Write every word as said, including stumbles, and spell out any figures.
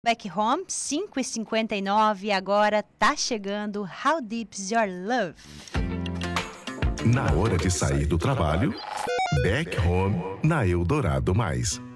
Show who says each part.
Speaker 1: Back Home, cinco e cinquenta e nove, e agora tá chegando How Deep's Your Love.
Speaker 2: Na hora de sair do trabalho, Back Home na Eldorado Mais.